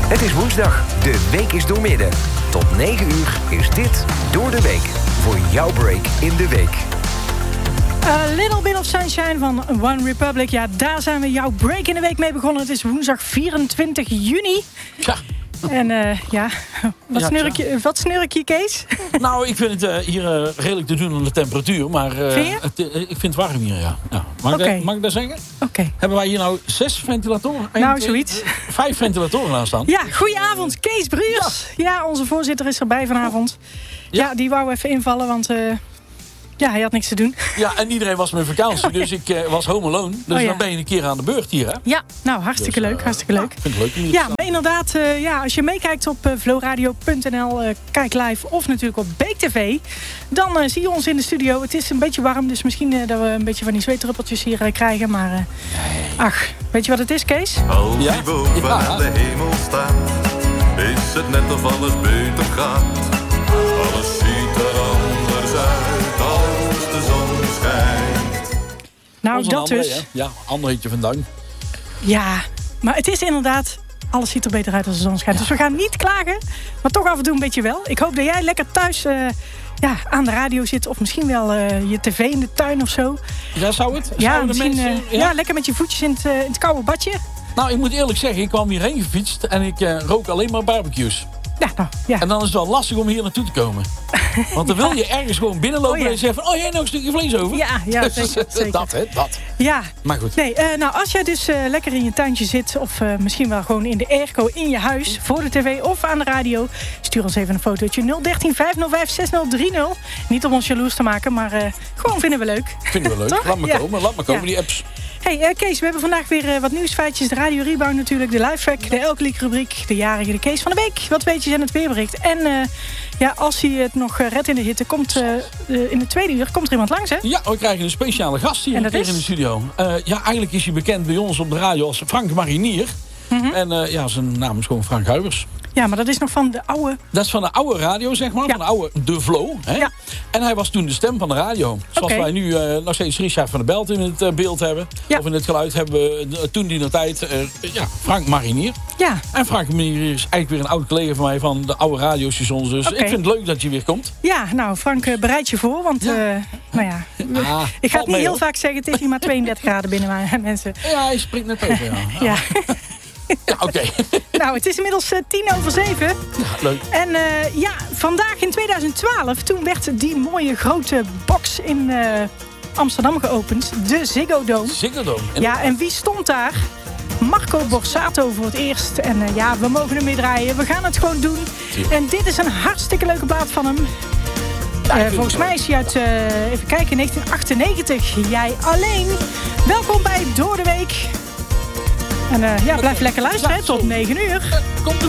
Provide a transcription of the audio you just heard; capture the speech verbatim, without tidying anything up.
Het is woensdag, de week is doormidden. Tot negen uur is dit Door de Week. Voor jouw break in de week. A Little Bit of Sunshine van One Republic. Ja, daar zijn we jouw break in de week mee begonnen. Het is woensdag vierentwintig juni. Ja. En uh, ja, wat, ja, snurk je, wat snurk je, Kees? Nou, ik vind het uh, hier uh, redelijk te doen aan de temperatuur. Maar uh, vind je? Het, uh, ik vind het warm hier, ja. ja. Mag, okay. ik dat, mag ik dat zeggen? Oké. Okay. Hebben wij hier nou zes ventilatoren? Eén, nou, twee, zoiets. Vijf ventilatoren aan staan. Ja, goedenavond, Kees Bruurs. Ja. ja, onze voorzitter is erbij vanavond. Ja, ja die wou even invallen, want... Uh, Ja, hij had niks te doen. Ja, en iedereen was met vakantie, dus ik uh, was home alone. Dus oh, ja. dan ben je een keer aan de beurt hier, hè? Ja, nou, hartstikke dus, uh, leuk, hartstikke leuk. Ja, vind ik leuk. Ja, maar inderdaad, uh, ja, als je meekijkt op uh, flowradio punt n l, uh, kijk live of natuurlijk op Beek T V, dan uh, zie je ons in de studio. Het is een beetje warm, dus misschien uh, dat we een beetje van die zweetdruppeltjes hier uh, krijgen. Maar uh, ach, weet je wat het is, Kees? Als ja? hij boven ja. de hemel staat, is het net of alles beter gaat. Alles ziet er anders uit als de zon schijnt. Nou, Onze dat André, dus. Hè? Ja, André heet je vandaag. Ja, maar het is inderdaad... Alles ziet er beter uit als de zon schijnt. Ja. Dus we gaan niet klagen, maar toch af en toe een beetje wel. Ik hoop dat jij lekker thuis uh, ja, aan de radio zit. Of misschien wel uh, je tv in de tuin of zo. Ja, zou het? Ja, Zouden misschien, mensen, uh, ja? ja, lekker met je voetjes in het, uh, in het koude badje. Nou, ik moet eerlijk zeggen, ik kwam hierheen gefietst en ik uh, rook alleen maar barbecues. Ja, nou, ja. En dan is het wel lastig om hier naartoe te komen. Want dan wil je ergens gewoon binnenlopen oh, ja. en zeggen van... oh, jij nog een stukje vlees over? Ja, ja zeker, zeker. Dat, hè, dat. Ja. Maar goed. Nee, uh, nou, als jij dus uh, lekker in je tuintje zit... of uh, misschien wel gewoon in de airco in je huis... voor de tv of aan de radio... stuur ons even een fotootje. nul dertien vijfhonderd vijf zestig drieëntig. Niet om ons jaloers te maken, maar uh, gewoon vinden we leuk. Vinden we leuk. Toch? Laat maar ja. komen, laat maar komen, ja. die apps. Hey uh, Kees, we hebben vandaag weer uh, wat nieuwsfeitjes. De Radio Rebound natuurlijk, de live track, de Elke Liek rubriek... de jarige de Kees van de Week. Wat weetjes en het weerbericht. En uh, ja, als hij het nog uh, redt in de hitte... komt uh, uh, in de tweede uur komt er iemand langs, hè? Ja, we krijgen een speciale gast hier een keer is? in de studio. Uh, ja, eigenlijk is hij bekend bij ons op de radio als Frank Marinier. Mm-hmm. En uh, ja, zijn naam is gewoon Frank Huibers. Ja, maar dat is nog van de oude... Dat is van de oude radio, zeg maar. Ja. Van de oude De Flow. Hè? Ja. En hij was toen de stem van de radio. Zoals okay. wij nu uh, nog steeds Richard van der Belt in het uh, beeld hebben. Ja. Of in het geluid hebben we uh, toen die tijd uh, ja, Frank Marinier. Ja. En Frank Marinier is eigenlijk weer een oude collega van mij van de oude radiostations. Dus okay. ik vind het leuk dat je weer komt. Ja, nou Frank, uh, bereid je voor. Want, ja. uh, nou ja, ah, ik ga het niet mee, heel hoor. vaak zeggen. Het is hier maar tweeëndertig graden binnen mijn mensen. Ja, hij springt net over. Ja. ja. Ja, oké. Okay. Nou, het is inmiddels uh, tien over zeven. Ja, leuk. En uh, ja, vandaag in tweeduizend twaalf, toen werd die mooie grote box in uh, Amsterdam geopend. De Ziggo Dome. Ziggo Dome. En ja, en wie stond daar? Marco Borsato voor het eerst. En uh, ja, we mogen hem weer draaien. We gaan het gewoon doen. Ja. En dit is een hartstikke leuke plaat van hem. Uh, volgens mij is hij uit, uh, even kijken, negentien achtennegentig. Jij alleen. Welkom bij Door de Week. En uh, ja, blijf lekker luisteren, ja, tot negen uur. Uh, komt